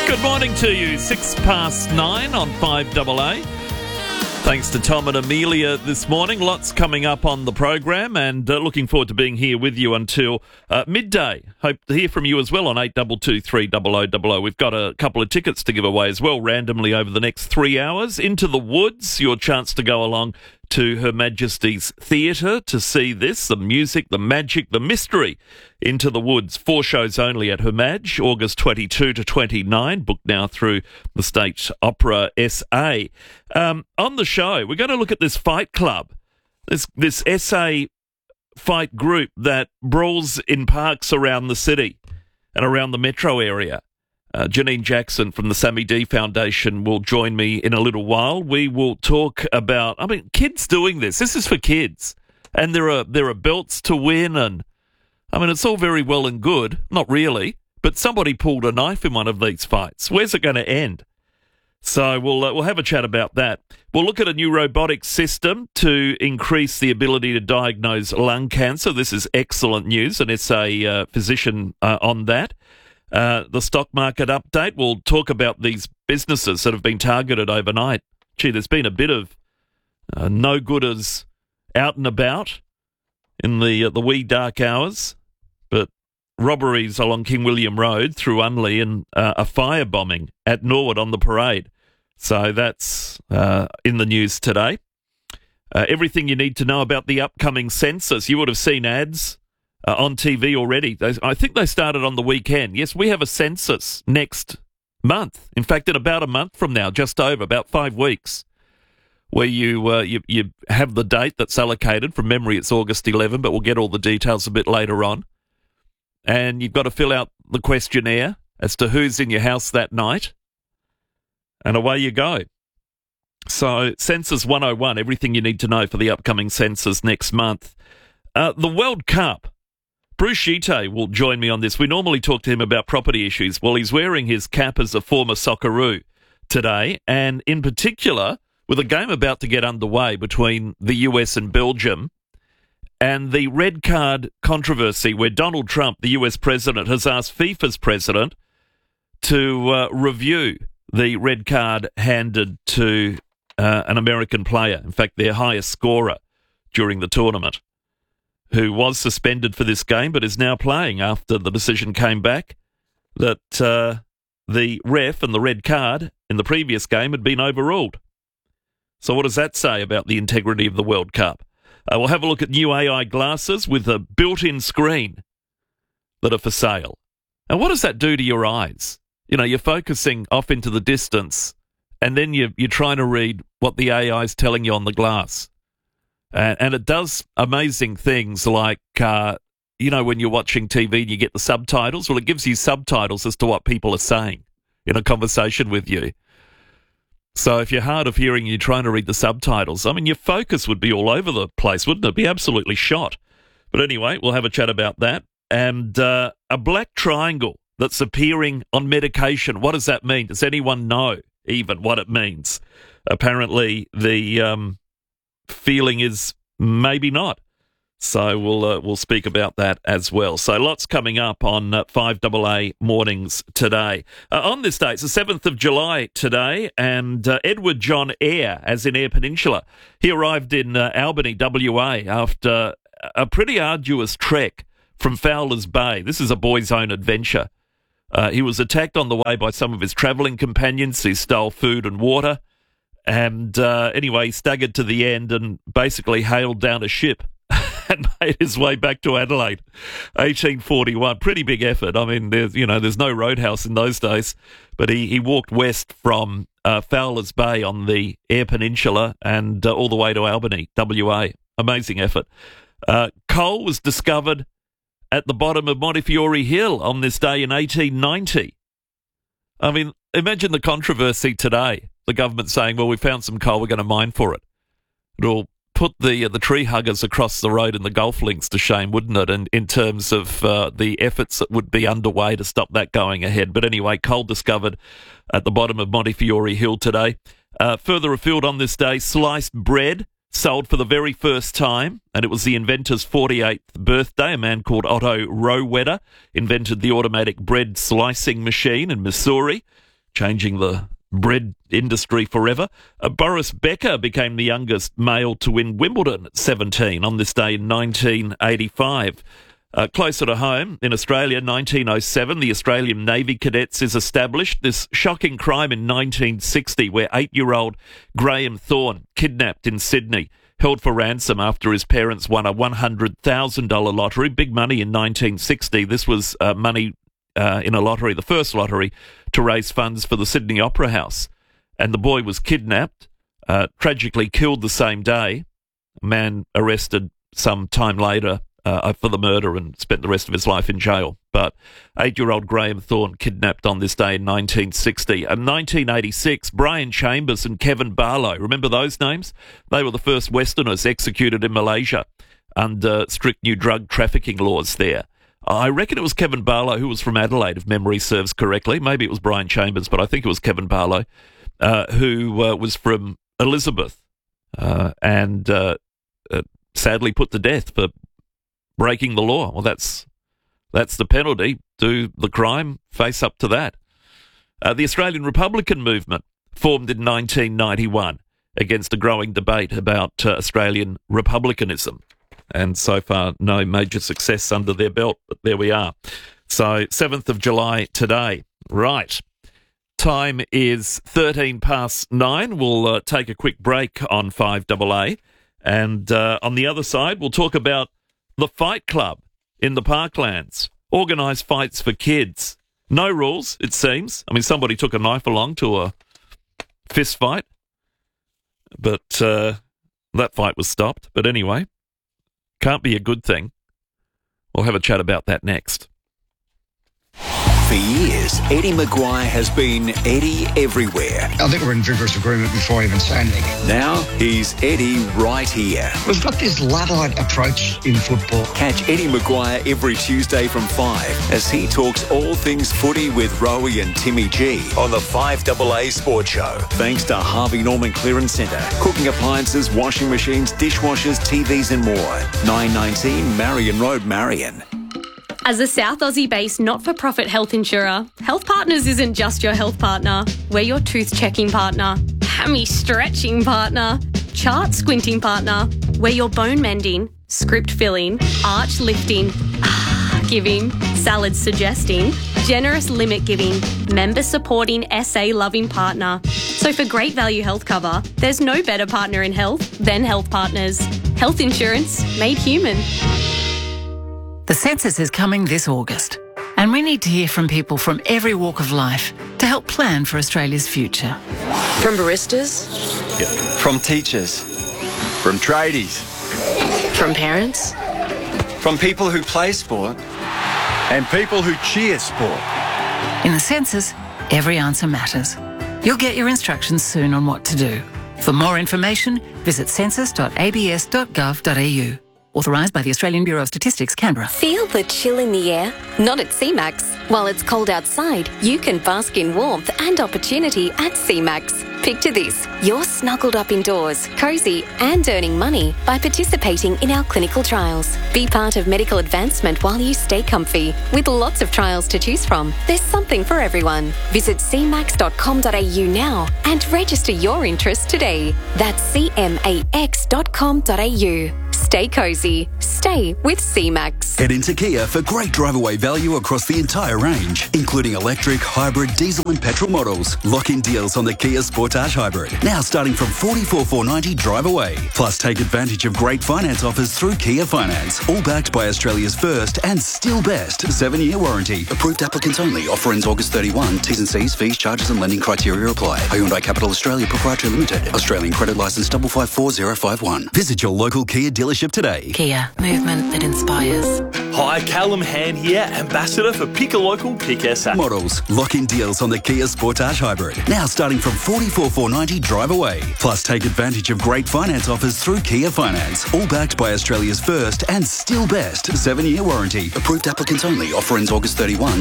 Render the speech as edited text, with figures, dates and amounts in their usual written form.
Good morning to you. 9:06 on 5AA. Thanks to Tom and Amelia this morning. Lots coming up on the program, and looking forward to being here with you until midday. Hope to hear from you as well on 82230000. We've got a couple of tickets to give away as well randomly over the next 3 hours. Into the Woods, your chance to go along to Her Majesty's Theatre to see this, the music, the magic, the mystery. Into the Woods, 4 shows only at Her Maj, August 22 to 29, booked now through the State Opera SA. On the show, we're going to look at this fight club, this SA fight group that brawls in parks around the city and around the metro area. Janine Jackson from the Sammy D Foundation will join me in a little while. We will talk about, kids doing this. This is for kids. And there are belts to win, and it's all very well and good. Not really. But somebody pulled a knife in one of these fights. Where's it going to end? So we'll have a chat about that. We'll look at a new robotic system to increase the ability to diagnose lung cancer. This is excellent news, and it's a physician on that. The stock market update, we'll talk about these businesses that have been targeted overnight. Gee, there's been a bit of no-gooders out and about in the wee dark hours, but robberies along King William Road through Unley and a firebombing at Norwood on the parade. So that's in the news today. Everything you need to know about the upcoming census. You would have seen ads on TV already. I think they started on the weekend. Yes, we have a census next month. In fact, in about a month from now, just over, about 5 weeks, where you have the date that's allocated. From memory, it's August 11, but we'll get all the details a bit later on. And you've got to fill out the questionnaire as to who's in your house that night. And away you go. So, Census 101, everything you need to know for the upcoming census next month. The World Cup. Bruce Gite will join me on this. We normally talk to him about property issues. Well, he's wearing his cap as a former Socceroo today, and in particular, with a game about to get underway between the US and Belgium, and the red card controversy where Donald Trump, the US president, has asked FIFA's president to review the red card handed to an American player, in fact, their highest scorer during the tournament, who was suspended for this game but is now playing after the decision came back that the ref and the red card in the previous game had been overruled. So what does that say about the integrity of the World Cup? We'll have a look at new AI glasses with a built-in screen that are for sale. And what does that do to your eyes? You're focusing off into the distance, and then you're trying to read what the AI is telling you on the glass. And it does amazing things like, when you're watching TV and you get the subtitles. Well, it gives you subtitles as to what people are saying in a conversation with you. So if you're hard of hearing and you're trying to read the subtitles, your focus would be all over the place, wouldn't it? Be absolutely shot. But anyway, we'll have a chat about that. And a black triangle that's appearing on medication. What does that mean? Does anyone know even what it means? Apparently, the feeling is maybe not. So we'll speak about that as well. So lots coming up on 5AA Mornings today. On this day, it's the 7th of July today, and Edward John Eyre, as in Eyre Peninsula, he arrived in Albany, WA, after a pretty arduous trek from Fowler's Bay. This is a boy's own adventure. He was attacked on the way by some of his travelling companions who stole food and water. And anyway, he staggered to the end and basically hailed down a ship and made his way back to Adelaide, 1841. Pretty big effort. There's no roadhouse in those days, but he walked west from Fowler's Bay on the Eyre Peninsula and all the way to Albany, WA. Amazing effort. Coal was discovered at the bottom of Montefiore Hill on this day in 1890. Imagine the controversy today. The government saying, well, we found some coal, we're going to mine for it. It'll put the tree huggers across the road in the golf links to shame, wouldn't it, in terms of the efforts that would be underway to stop that going ahead. But anyway, coal discovered at the bottom of Montefiore Hill today. Further afield on this day, sliced bread sold for the very first time, and it was the inventor's 48th birthday. A man called Otto Rohwedder invented the automatic bread slicing machine in Missouri. changing the bread industry forever. Boris Becker became the youngest male to win Wimbledon at 17 on this day in 1985. Closer to home, in Australia, 1907, the Australian Navy Cadets is established. This shocking crime in 1960 where 8-year-old Graham Thorne, kidnapped in Sydney, held for ransom after his parents won a $100,000 lottery. Big money in 1960. This was money in a lottery, the first lottery, to raise funds for the Sydney Opera House. And the boy was kidnapped, tragically killed the same day. A man arrested some time later for the murder and spent the rest of his life in jail. But 8-year-old Graham Thorne kidnapped on this day in 1960. In 1986, Brian Chambers and Kevin Barlow, remember those names? They were the first Westerners executed in Malaysia under strict new drug trafficking laws there. I reckon it was Kevin Barlow, who was from Adelaide, if memory serves correctly. Maybe it was Brian Chambers, but I think it was Kevin Barlow, who was from Elizabeth and sadly put to death for breaking the law. Well, that's the penalty. Do the crime, face up to that. The Australian Republican movement formed in 1991 against a growing debate about Australian republicanism. And so far, no major success under their belt, but there we are. So, 7th of July today. Right. Time is 13 past 9. We'll take a quick break on 5AA. And on the other side, we'll talk about the Fight Club in the Parklands. Organised fights for kids. No rules, it seems. I mean, somebody took a knife along to a fist fight, but that fight was stopped. But anyway, can't be a good thing. We'll have a chat about that next. For years, Eddie Maguire has been Eddie everywhere. I think we're in vigorous agreement before I even say anything. Now, he's Eddie right here. We've got this Luddite approach in football. Catch Eddie Maguire every Tuesday from 5 as he talks all things footy with Rowie and Timmy G on the 5AA Sports Show. Thanks to Harvey Norman Clearance Centre. Cooking appliances, washing machines, dishwashers, TVs and more. 919 Marion Road, Marion. As a South Aussie-based not-for-profit health insurer, Health Partners isn't just your health partner. We're your tooth-checking partner, hammy-stretching partner, chart-squinting partner. We're your bone-mending, script-filling, arch-lifting, giving, salad-suggesting, generous limit-giving, member-supporting, SA-loving partner. So for great value health cover, there's no better partner in health than Health Partners. Health insurance made human. The census is coming this August, and we need to hear from people from every walk of life to help plan for Australia's future. From baristas? Yep. From teachers. From tradies. From parents? From people who play sport. And people who cheer sport. In the census, every answer matters. You'll get your instructions soon on what to do. For more information, visit census.abs.gov.au. Authorised by the Australian Bureau of Statistics, Canberra. Feel the chill in the air? Not at CMAX. While it's cold outside, you can bask in warmth and opportunity at CMAX. Picture this, you're snuggled up indoors, cosy and earning money by participating in our clinical trials. Be part of medical advancement while you stay comfy. With lots of trials to choose from, there's something for everyone. Visit cmax.com.au now and register your interest today. That's cmax.com.au. Stay cosy. Stay with CMAX. Head into Kia for great drive-away value across the entire range, including electric, hybrid, diesel and petrol models. Lock-in deals on the Kia Sportage Hybrid, now starting from $44,490 drive-away. Plus, take advantage of great finance offers through Kia Finance, all backed by Australia's first and still best 7-year warranty. Approved applicants only. Offer ends August 31. T's and C's, fees, charges and lending criteria apply. Hyundai Capital Australia Proprietary Limited. Australian credit licence 554051. Visit your local Kia dealership today. Kia, movement that inspires. Hi, Callum Hand here, Ambassador for Pick a Local, Pick SA. Models. Lock-in deals on the Kia Sportage Hybrid, now starting from $44,490 drive-away. Plus, take advantage of great finance offers through Kia Finance, all backed by Australia's first and still best 7-year warranty. Approved applicants only. Offer ends August 31.